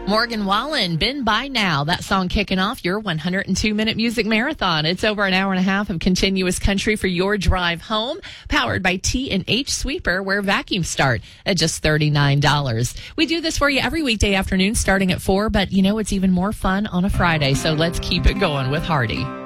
Morgan Wallen, Been By Now. That song kicking off your 102-minute music marathon. It's over an hour and a half of continuous country for your drive home, powered by T&H Sweeper, where vacuums start at just $39. We do this for you every weekday afternoon starting at 4, but you know it's even more fun on a Friday, so let's keep it going with Hardy.